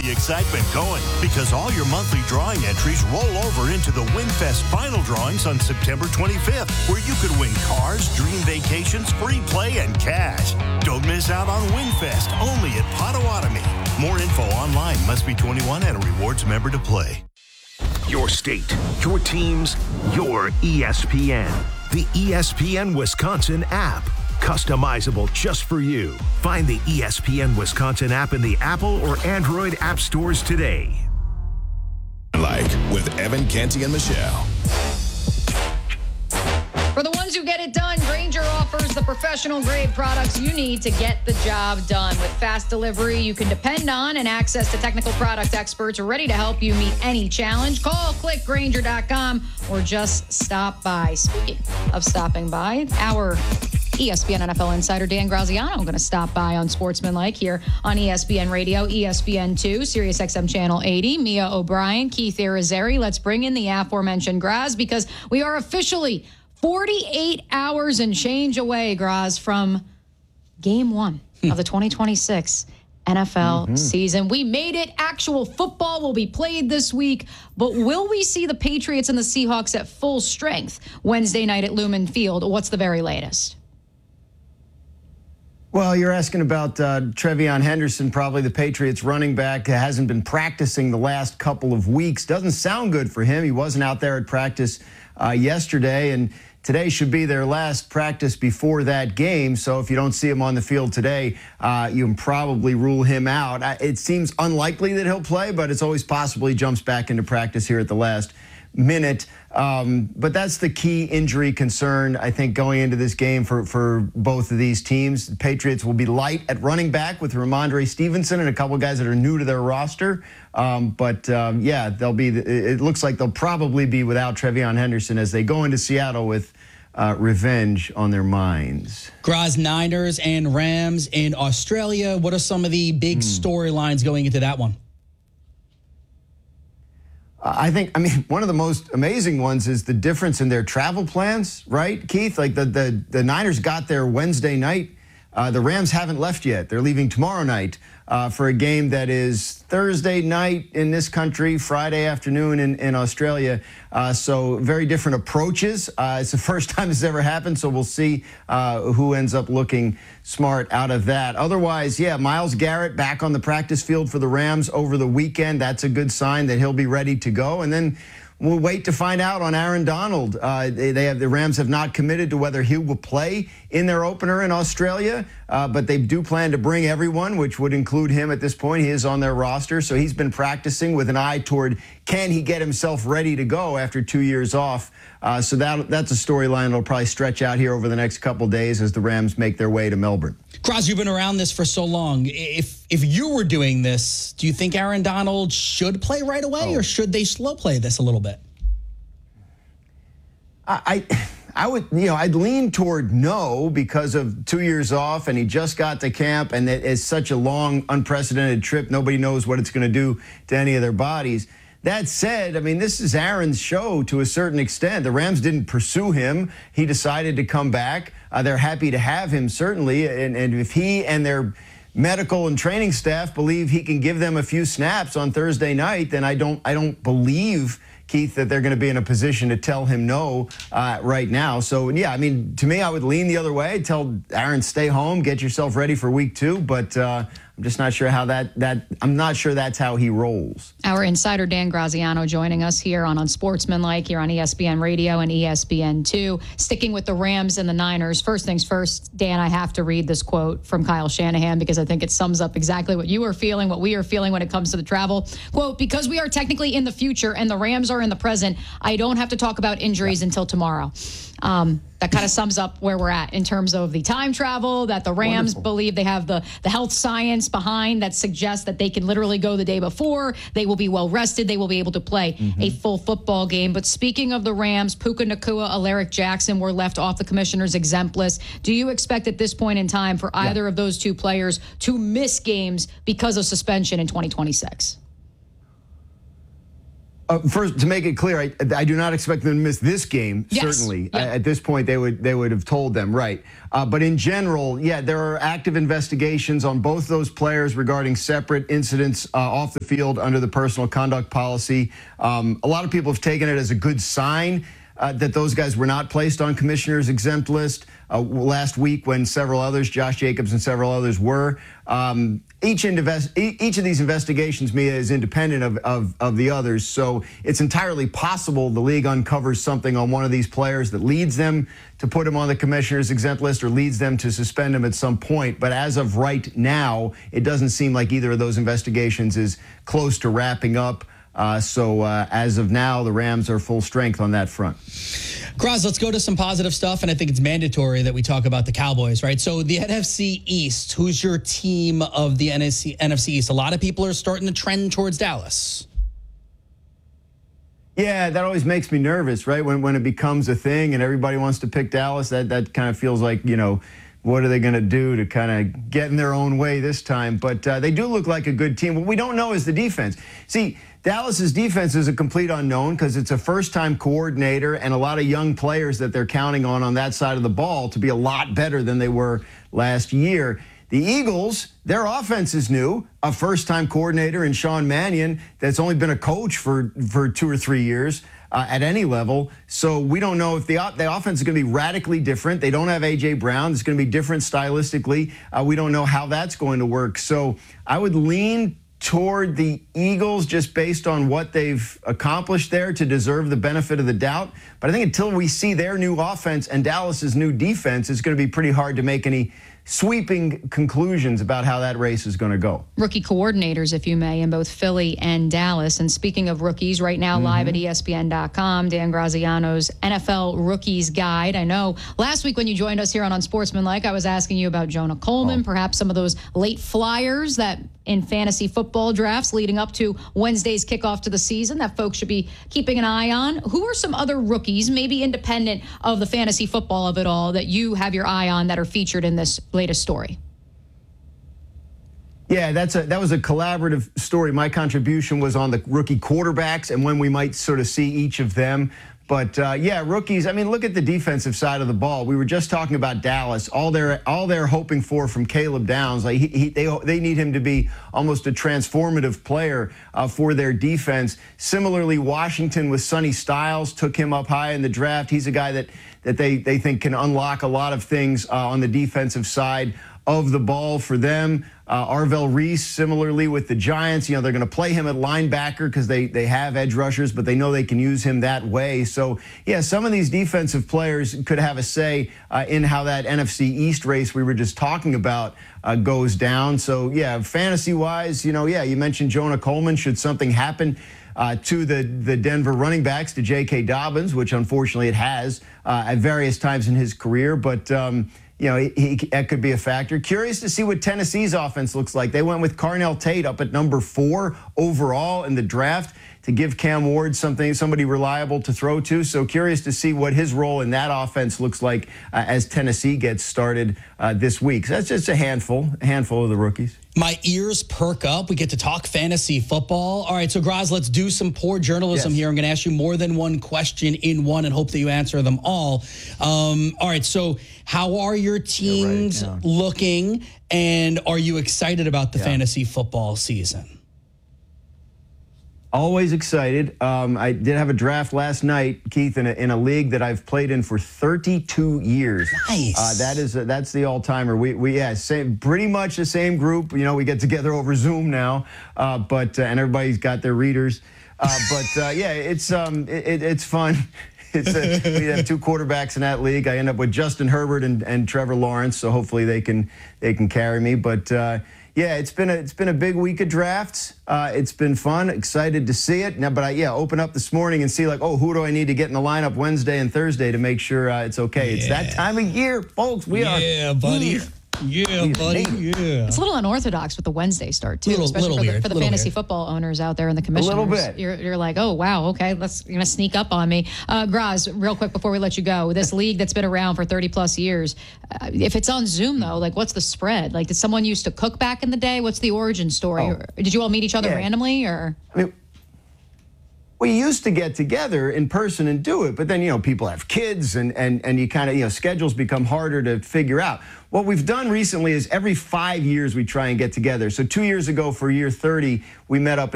the excitement going because all your monthly drawing entries roll over into the WinFest final drawings on September 25th, where you could win cars, dream vacations, free play, and cash. Don't miss out on WinFest, only at Potawatomi. More info online. Must be 21 and a rewards member to play. Your state, your teams, your ESPN. The ESPN Wisconsin app. Customizable just for you. Find the ESPN Wisconsin app in the Apple or Android app stores today. With Evan, Canty, and Michelle. For the ones who get it done, Grainger offers the professional-grade products you need to get the job done. With fast delivery you can depend on and access to technical product experts ready to help you meet any challenge. Call, click Grainger.com, or just stop by. Speaking of stopping by, our ESPN NFL insider Dan Graziano going to stop by on Sportsmanlike here on ESPN Radio, ESPN2, SiriusXM Channel 80. Mia O'Brien, Keith Irizarry. Let's bring in the aforementioned Graz because we are officially 48 hours and change away, Graz, from Game 1 of the 2026 NFL season. We made it. Actual football will be played this week, but will we see the Patriots and the Seahawks at full strength Wednesday night at Lumen Field? What's the very latest? Well, you're asking about Trevion Henderson, probably the Patriots running back, hasn't been practicing the last couple of weeks. Doesn't sound good for him. He wasn't out there at practice yesterday, and today should be their last practice before that game. So if you don't see him on the field today, you can probably rule him out. It seems unlikely that he'll play, but it's always possible he jumps back into practice here at the last minute. But that's the key injury concern, I think, going into this game for both of these teams. The Patriots will be light at running back with Ramondre Stevenson and a couple of guys that are new to their roster. They'll be. It looks like they'll probably be without Trevion Henderson as they go into Seattle with revenge on their minds. Graz, Niners and Rams in Australia. What are some of the big storylines going into that one? One of the most amazing ones is the difference in their travel plans, right, Keith? Like the Niners got there Wednesday night. The Rams haven't left yet. They're leaving tomorrow night for a game that is Thursday night in this country, Friday afternoon in Australia. So very different approaches. It's the first time this ever happened, so we'll see who ends up looking smart out of that. Otherwise, Myles Garrett back on the practice field for the Rams over the weekend. That's a good sign that he'll be ready to go. And then we'll wait to find out on Aaron Donald. The Rams have not committed to whether he will play in their opener in Australia, but they do plan to bring everyone, which would include him at this point. He is on their roster, so he's been practicing with an eye toward can he get himself ready to go after 2 years off. So that's a storyline that'll probably stretch out here over the next couple days as the Rams make their way to Melbourne. Graz, you've been around this for so long. If you were doing this, do you think Aaron Donald should play right away, or should they slow play this a little bit? I would, I'd lean toward no because of 2 years off, and he just got to camp, and it is such a long, unprecedented trip. Nobody knows what it's going to do to any of their bodies. That said, this is Aaron's show to a certain extent. The Rams didn't pursue him. He decided to come back. They're happy to have him, certainly. And if he and their medical and training staff believe he can give them a few snaps on Thursday night, then I don't believe, Keith, that they're going to be in a position to tell him no right now. So, to me, I would lean the other way. Tell Aaron, stay home, get yourself ready for week 2. But I'm just not sure how I'm not sure that's how he rolls. Our insider Dan Graziano joining us here on Sportsmanlike here on ESPN Radio and ESPN2. Sticking with the Rams and the Niners. First things first, Dan, I have to read this quote from Kyle Shanahan because I think it sums up exactly what you are feeling, what we are feeling when it comes to the travel. Quote, because we are technically in the future and the Rams are in the present, I don't have to talk about injuries until tomorrow. That kind of sums up where we're at in terms of the time travel, that the Rams believe they have the health science behind that suggests that they can literally go the day before. They will be well rested. They will be able to play a full football game. But speaking of the Rams, Puka Nacua, Alaric Jackson were left off the commissioner's exempt list. Do you expect at this point in time for either of those two players to miss games because of suspension in 2026? First, to make it clear, I do not expect them to miss this game. Yes. Certainly, Yeah. at this point, they would have told them, right? But in general, yeah, there are active investigations on both those players regarding separate incidents off the field under the personal conduct policy. A lot of people have taken it as a good sign that those guys were not placed on commissioner's exempt list last week when several others, Josh Jacobs and several others, were. Each of these investigations, Mia, is independent of the others. So it's entirely possible the league uncovers something on one of these players that leads them to put him on the commissioner's exempt list or leads them to suspend him at some point. But as of right now, it doesn't seem like either of those investigations is close to wrapping up. So as of now, the Rams are full strength on that front. Graz, let's go to some positive stuff, and I think it's mandatory that we talk about the Cowboys, right? So the NFC East, who's your team of the NFC East? A lot of people are starting to trend towards Dallas. Yeah, that always makes me nervous, right? When it becomes a thing and everybody wants to pick Dallas, that kind of feels like, what are they going to do to kind of get in their own way this time? But they do look like a good team. What we don't know is the defense. See, Dallas's defense is a complete unknown because it's a first-time coordinator and a lot of young players that they're counting on that side of the ball to be a lot better than they were last year. The Eagles, their offense is new, a first-time coordinator in Sean Mannion that's only been a coach for 2 or 3 years at any level. So we don't know if the offense is going to be radically different. They don't have A.J. Brown. It's going to be different stylistically. We don't know how that's going to work. So I would lean toward the Eagles just based on what they've accomplished there to deserve the benefit of the doubt. But I think until we see their new offense and Dallas's new defense, it's going to be pretty hard to make any sweeping conclusions about how that race is going to go. Rookie coordinators, if you may, in both Philly and Dallas. And speaking of rookies, right now live at ESPN.com, Dan Graziano's NFL Rookies Guide. I know last week when you joined us here on Unsportsmanlike, I was asking you about Jonah Coleman, perhaps some of those late flyers that in fantasy football drafts leading up to Wednesday's kickoff to the season that folks should be keeping an eye on. Who are some other rookies, maybe independent of the fantasy football of it all, that you have your eye on that are featured in this latest story? Yeah, that was a collaborative story. My contribution was on the rookie quarterbacks and when we might sort of see each of them. But yeah, rookies. I mean, look at the defensive side of the ball. We were just talking about Dallas. All they're hoping for from Caleb Downs. Like they need him to be almost a transformative player for their defense. Similarly, Washington with Sonny Styles took him up high in the draft. He's a guy that they think can unlock a lot of things on the defensive side of the ball for them. Arvell Reese, similarly with the Giants, they're going to play him at linebacker because they have edge rushers, but they know they can use him that way. So, yeah, some of these defensive players could have a say in how that NFC East race we were just talking about goes down. So, yeah, fantasy-wise, you mentioned Jonah Coleman. Should something happen to the Denver running backs, to J.K. Dobbins, which unfortunately it has at various times in his career, but that could be a factor. Curious to see what Tennessee's offense looks like. They went with Carnell Tate up at number 4 overall in the draft to give Cam Ward somebody reliable to throw to. So curious to see what his role in that offense looks like as Tennessee gets started this week. So that's just a handful of the rookies. My ears perk up. We get to talk fantasy football. All right, so Graz, let's do some poor journalism here. I'm going to ask you more than one question in one and hope that you answer them all. All right, so how are your teams looking, and are you excited about the fantasy football season? Always excited. I did have a draft last night, Keith, in a league that I've played in for 32 years. Nice. That's the all-timer. Pretty much the same group. We get together over Zoom now, and everybody's got their readers. It's fun. We have 2 quarterbacks in that league. I end up with Justin Herbert and Trevor Lawrence, so hopefully they can carry me. But yeah, it's been a big week of drafts. It's been fun. Excited to see it. Now, but I open up this morning and see who do I need to get in the lineup Wednesday and Thursday to make sure it's okay. Yeah. It's that time of year, folks. We are buddy. Here. Yeah, buddy. Yeah. It's a little unorthodox with the Wednesday start too, little especially for the fantasy weird. Football owners out there in the commissioners. A little bit. You're like, oh wow, okay, you're gonna sneak up on me. Graz, real quick before we let you go, this league that's been around for 30 plus years, if it's on Zoom though, what's the spread? Did someone used to cook back in the day? What's the origin story? Or did you all meet each other randomly, or? we used to get together in person and do it, but then, people have kids and you kind of, schedules become harder to figure out. What we've done recently is every 5 years we try and get together. So 2 years ago for year 30, we met up